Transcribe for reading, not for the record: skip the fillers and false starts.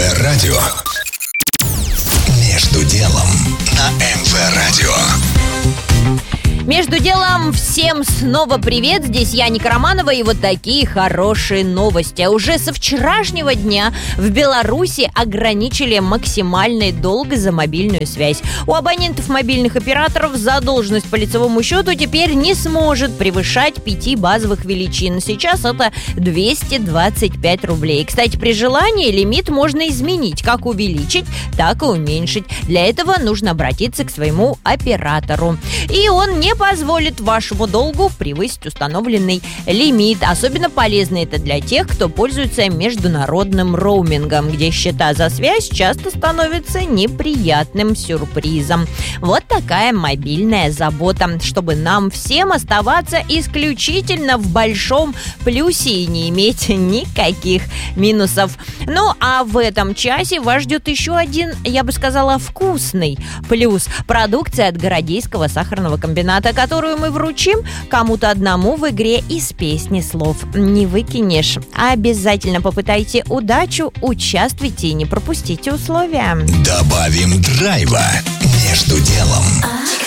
Радио. Между делом на МВ Радио. Между делом всем снова привет, здесь я, Ника Романова, и вот такие хорошие новости. Уже со вчерашнего дня в Беларуси ограничили максимальный долг за мобильную связь. У абонентов мобильных операторов задолженность по лицевому счету теперь не сможет превышать 5 базовых величин. Сейчас это 225 рублей. Кстати, при желании лимит можно изменить, как увеличить, так и уменьшить. Для этого нужно обратиться к своему оператору. И он не позволит вашему долгу превысить установленный лимит. Особенно полезно это для тех, кто пользуется международным роумингом, где счета за связь часто становятся неприятным сюрпризом. Вот такая мобильная забота, чтобы нам всем оставаться исключительно в большом плюсе и не иметь никаких минусов. Ну, а в этом часе вас ждет еще один, я бы сказала, вкусный плюс. Продукция от Городейского сахарного комбината, которую мы вручим кому-то одному в игре из песни слов не выкинешь. Обязательно попытайте удачу, участвуйте и не пропустите условия. Добавим драйва между делом.